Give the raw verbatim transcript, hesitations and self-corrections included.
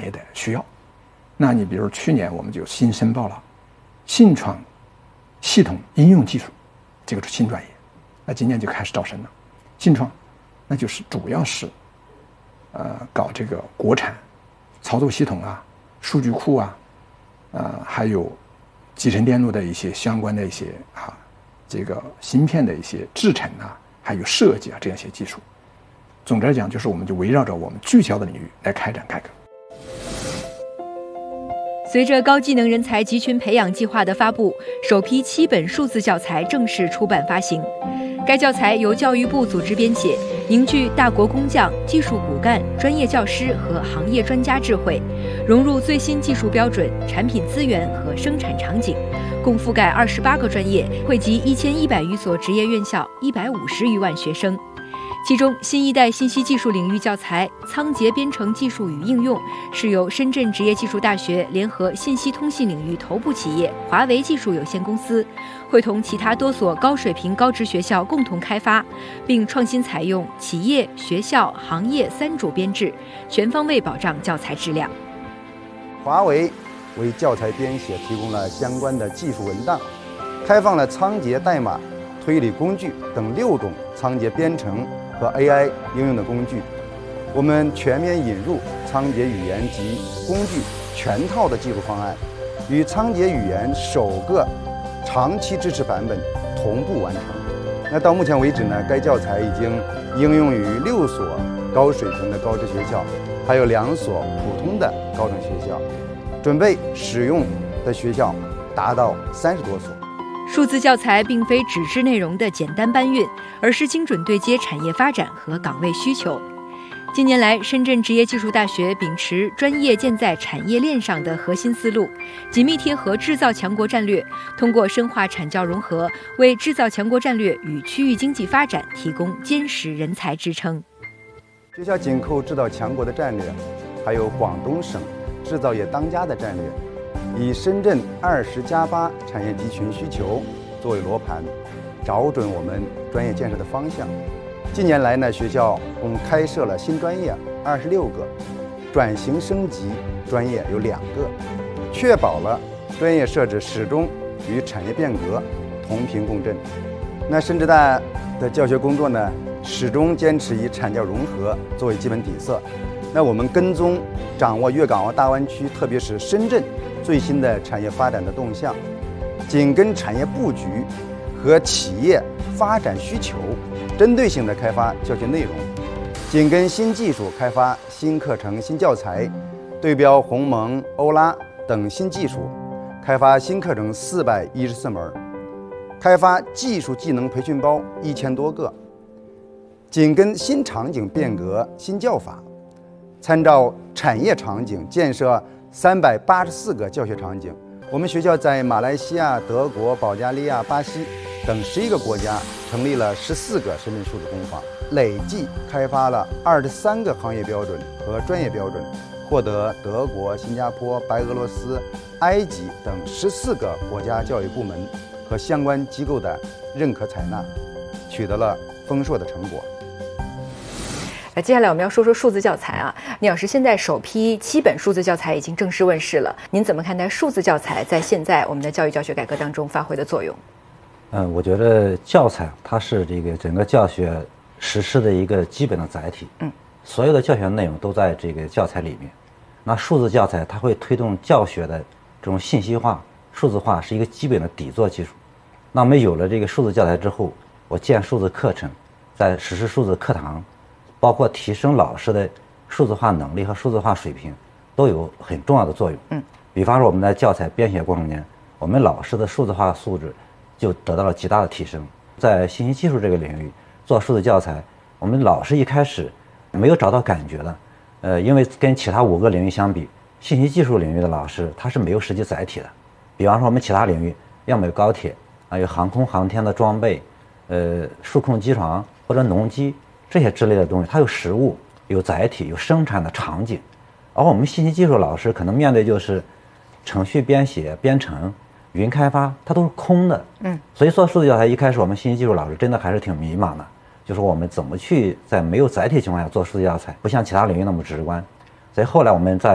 业的需要。那你比如去年我们就新申报了信创系统应用技术这个是新专业，那今年就开始招生了。信创那就是主要是呃搞这个国产操作系统啊、数据库啊，呃还有集成电路的一些相关的一些啊这个芯片的一些制程啊，还有设计啊这样一些技术。总的来讲，就是我们就围绕着我们聚焦的领域来开展改革。 随着高技能人才集群培养计划的发布，首批七本数字教材正式出版发行。该教材由教育部组织编写，凝聚大国工匠、技术骨干、专业教师和行业专家智慧，融入最新技术标准、产品资源和生产场景，共覆盖二十八个专业，惠及一千一百余所职业院校、一百五十余万学生。其中，新一代信息技术领域教材《仓颉编程技术与应用》是由深圳职业技术大学联合信息通信领域头部企业华为技术有限公司，会同其他多所高水平高职学校共同开发，并创新采用企业、学校、行业三主编制，全方位保障教材质量。 华为为教材编写提供了相关的技术文档，开放了仓颉代码、推理工具等六种仓颉编程和 A I 应用的工具。我们全面引入仓颉语言及工具全套的技术方案，与仓颉语言首个长期支持版本同步完成。那到目前为止呢，该教材已经应用于六所高水平的高职学校，还有两所普通的高等学校，准备使用的学校达到三十多所。 数字教材并非纸质内容的简单搬运，而是精准对接产业发展和岗位需求。近年来，深圳职业技术大学秉持专业建在产业链上的核心思路，紧密贴合制造强国战略，通过深化产教融合，为制造强国战略与区域经济发展提供坚实人才支撑。 学校紧扣制造强国的战略，还有广东省制造业当家的战略，以深圳二十加八产业集群需求作为罗盘，找准我们专业建设的方向。近年来呢，学校共开设了新专业二十六个，转型升级专业有两个，确保了专业设置始终与产业变革同频共振。那深职大的教学工作呢，始终坚持以产教融合作为基本底色。那我们跟踪掌握粤港澳大湾区，特别是深圳最新的产业发展的动向，紧跟产业布局和企业发展需求，针对性的开发教学内容，紧跟新技术开发新课程、新教材，对标鸿蒙、欧拉等新技术，开发新课程四百一十四门，开发技术技能培训包一千多个，紧跟新场景变革、新教法，参照产业场景建设三百八十四个教学场景。我们学校在马来西亚、德国、保加利亚、巴西等十一个国家成立了十四个深圳数字工坊，累计开发了二十三个行业标准和专业标准，获得德国、新加坡、白俄罗斯、埃及等十四个国家教育部门和相关机构的认可采纳，取得了丰硕的成果。 接下来我们要说说数字教材啊，聂老师，现在首批七本数字教材已经正式问世了，您怎么看待数字教材在现在我们的教育教学改革当中发挥的作用？ 嗯，我觉得教材它是这个整个教学实施的一个基本的载体，嗯，所有的教学内容都在这个教材里面。那数字教材它会推动教学的这种信息化、数字化是一个基本的底座技术。那我们有了这个数字教材之后，我建数字课程，在实施数字课堂，包括提升老师的数字化能力和数字化水平，都有很重要的作用。嗯，比方说我们在教材编写过程中，我们老师的数字化素质就得到了极大的提升。在信息技术这个领域做数字教材，我们老师一开始没有找到感觉的，呃，因为跟其他五个领域相比，信息技术领域的老师他是没有实际载体的。比方说我们其他领域，要么有高铁啊，有航空航天的装备，呃，数控机床或者农机这些之类的东西，它有实物、有载体、有生产的场景。而我们信息技术老师可能面对就是程序编写、编程、云开发，它都是空的。嗯，所以做数字教材一开始我们信息技术老师真的还是挺迷茫的，就是我们怎么去在没有载体情况下做数字教材，不像其他领域那么直观。所以后来我们在